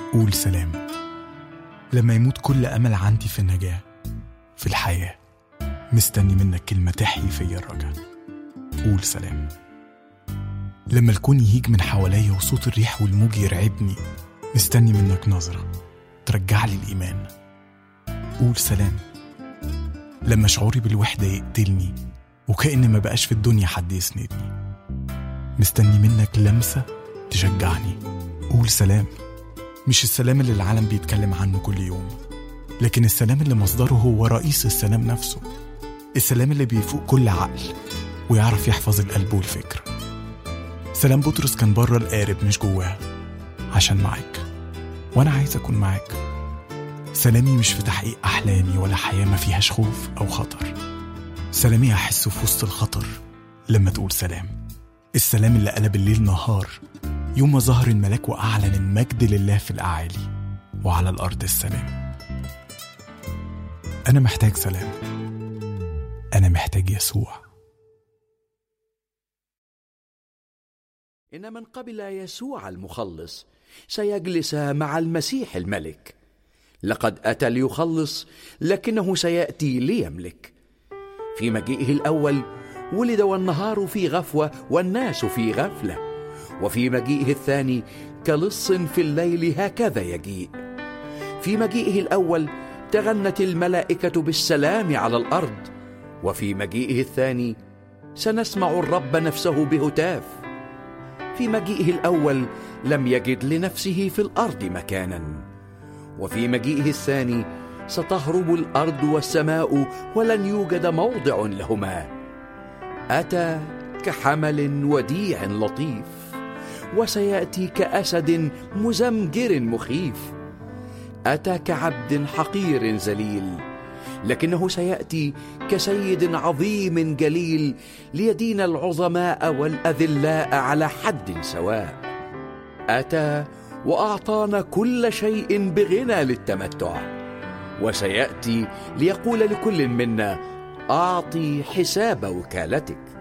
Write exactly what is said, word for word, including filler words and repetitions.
قول سلام. لما يموت كل أمل عندي في النجاة في الحياة، مستني منك كلمة تحيي فيا الرجاء. قول سلام. لما الكون يهيج من حواليا وصوت الريح والموج يرعبني، مستني منك نظرة ترجع لي الإيمان. قول سلام. لما شعوري بالوحدة يقتلني وكأن ما بقاش في الدنيا حد يسندني، مستني منك لمسة تشجعني. قول سلام. مش السلام اللي العالم بيتكلم عنه كل يوم، لكن السلام اللي مصدره هو رئيس السلام نفسه. السلام اللي بيفوق كل عقل ويعرف يحفظ القلب والفكر. سلام بطرس كان بره القارب مش جواه، عشان معاك وانا عايز اكون معاك. سلامي مش في تحقيق احلامي ولا حياة ما فيهاش خوف او خطر. سلامي احسه في وسط الخطر لما تقول سلام. السلام اللي قلب الليل نهار يوم ما ظهر الملاك واعلن المجد لله في الاعالي وعلى الارض السلام. انا محتاج سلام. انا محتاج يسوع. إن من قبل يسوع المخلص سيجلس مع المسيح الملك. لقد أتى ليخلص، لكنه سيأتي ليملك. في مجيئه الأول ولد والنهار في غفوة والناس في غفلة، وفي مجيئه الثاني كلص في الليل هكذا يجيء. في مجيئه الأول تغنت الملائكة بالسلام على الأرض، وفي مجيئه الثاني سنسمع الرب نفسه بهتاف. في مجيئه الأول لم يجد لنفسه في الأرض مكانا، وفي مجيئه الثاني ستهرب الأرض والسماء ولن يوجد موضع لهما. أتى كحمل وديع لطيف، وسيأتي كأسد مزمجر مخيف. أتى كعبد حقير ذليل، لكنه سيأتي كسيد عظيم جليل، ليدين العظماء والأذلاء على حد سواء. أتى وأعطانا كل شيء بغنى للتمتع، وسيأتي ليقول لكل منا: أعطي حساب وكالتك.